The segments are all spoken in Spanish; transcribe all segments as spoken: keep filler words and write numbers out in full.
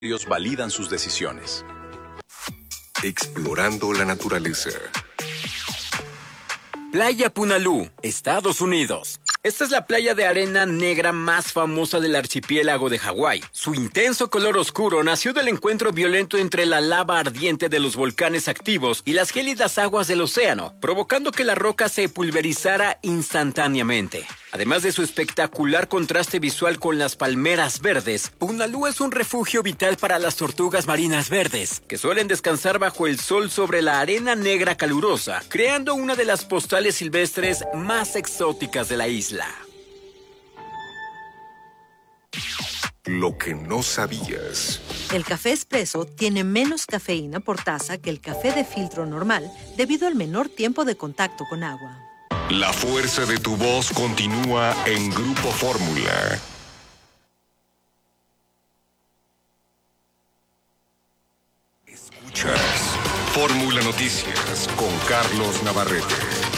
Ellos validan sus decisiones. Explorando la naturaleza. Playa Punalú, Estados Unidos. Esta es la playa de arena negra más famosa del archipiélago de Hawái. Su intenso color oscuro nació del encuentro violento entre la lava ardiente de los volcanes activos y las gélidas aguas del océano, provocando que la roca se pulverizara instantáneamente. Además de su espectacular contraste visual con las palmeras verdes, Punalú es un refugio vital para las tortugas marinas verdes, que suelen descansar bajo el sol sobre la arena negra calurosa, creando una de las postales silvestres más exóticas de la isla. Lo que no sabías. El café expreso tiene menos cafeína por taza que el café de filtro normal debido al menor tiempo de contacto con agua. La fuerza de tu voz continúa en Grupo Fórmula. Escuchas Fórmula Noticias con Carlos Navarrete.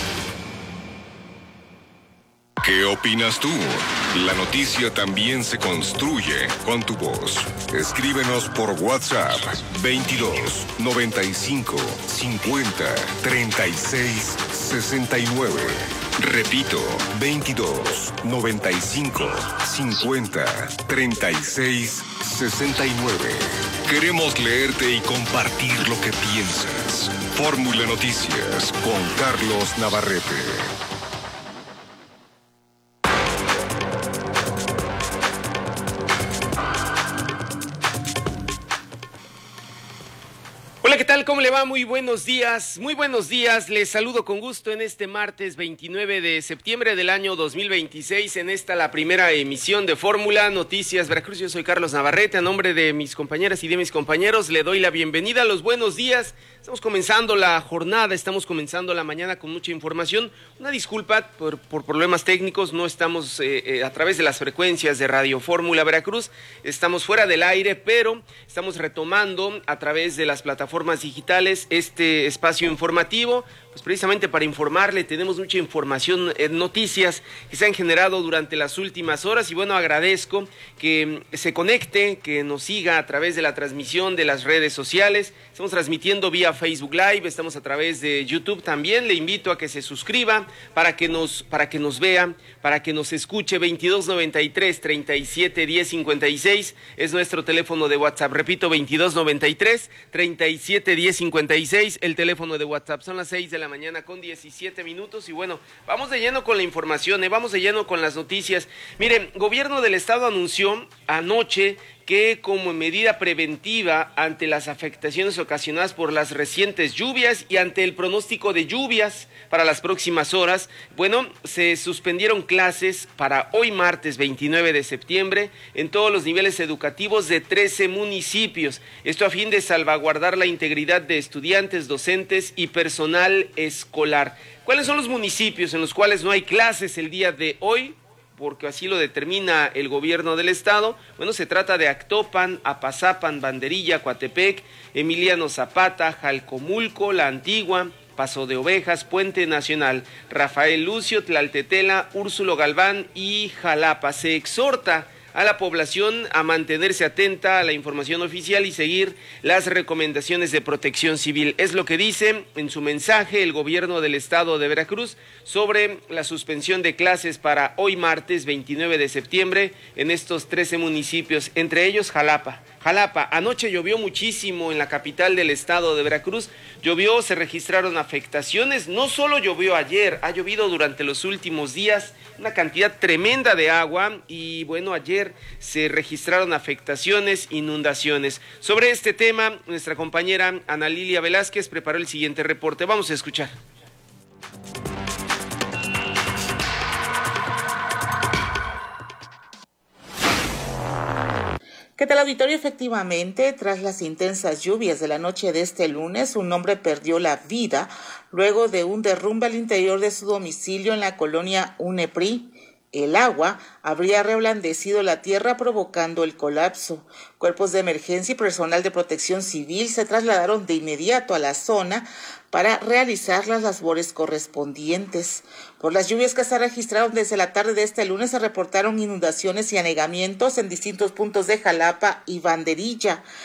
¿Qué opinas tú? La noticia también se construye con tu voz. Escríbenos por WhatsApp veintidós, noventa y cinco, cincuenta, treinta y seis, sesenta y nueve. Repito, veintidós, noventa y cinco, cincuenta, treinta y seis, sesenta y nueve. Queremos leerte y compartir lo que piensas. Fórmula Noticias con Carlos Navarrete. Hola, ¿qué tal? ¿Cómo le va? Muy buenos días, muy buenos días. Les saludo con gusto en este martes veintinueve de septiembre del año dos mil veintiséis, en esta la primera emisión de Fórmula Noticias Veracruz. Yo soy Carlos Navarrete, a nombre de mis compañeras y de mis compañeros le doy la bienvenida, los buenos días. Estamos comenzando la jornada, estamos comenzando la mañana con mucha información. Una disculpa por, por problemas técnicos, no estamos eh, eh, a través de las frecuencias de Radio Fórmula Veracruz, estamos fuera del aire, pero estamos retomando a través de las plataformas digitales este espacio informativo, pues precisamente para informarle. Tenemos mucha información, eh, noticias que se han generado durante las últimas horas y bueno, agradezco que se conecte, que nos siga a través de la transmisión de las redes sociales. Estamos transmitiendo vía Facebook Live, estamos a través de YouTube también. Le invito a que se suscriba para que nos, para que nos vea, para que nos escuche. Veintidós, noventa y tres, treinta y siete, diez, cincuenta y seis es nuestro teléfono de WhatsApp. Repito, veintidós, noventa y tres, treinta y siete, diez, cincuenta y seis, el teléfono de WhatsApp. Son las seis de la mañana con diecisiete minutos y bueno, vamos de lleno con la información, ¿eh? Vamos de lleno con las noticias. Miren, gobierno del estado anunció anoche que como medida preventiva ante las afectaciones ocasionadas por las recientes lluvias y ante el pronóstico de lluvias para las próximas horas, bueno, se suspendieron clases para hoy martes veintinueve de septiembre en todos los niveles educativos de trece municipios. Esto a fin de salvaguardar la integridad de estudiantes, docentes y personal escolar. ¿Cuáles son los municipios en los cuales no hay clases el día de hoy? Porque así lo determina el gobierno del estado. Bueno, se trata de Actopan, Apazapan, Banderilla, Coatepec, Emiliano Zapata, Jalcomulco, La Antigua, Paso de Ovejas, Puente Nacional, Rafael Lucio, Tlaltetela, Úrsulo Galván y Jalapa. Se exhorta a la población a mantenerse atenta a la información oficial y seguir las recomendaciones de Protección Civil. Es lo que dice en su mensaje el gobierno del estado de Veracruz sobre la suspensión de clases para hoy martes veintinueve de septiembre en estos trece municipios, entre ellos Jalapa. Jalapa, anoche llovió muchísimo en la capital del estado de Veracruz, llovió, se registraron afectaciones, no solo llovió ayer, ha llovido durante los últimos días una cantidad tremenda de agua y bueno, ayer se registraron afectaciones, inundaciones. Sobre este tema, nuestra compañera Ana Lilia Velázquez preparó el siguiente reporte, vamos a escuchar. ¿Qué tal, auditorio? Efectivamente, tras las intensas lluvias de la noche de este lunes, un hombre perdió la vida luego de un derrumbe al interior de su domicilio en la colonia Unepri, El agua habría reblandecido la tierra provocando el colapso. Cuerpos de emergencia y personal de protección civil se trasladaron de inmediato a la zona para realizar las labores correspondientes. Por las lluvias que se registraron desde la tarde de este lunes, se reportaron inundaciones y anegamientos en distintos puntos de Jalapa y Banderilla.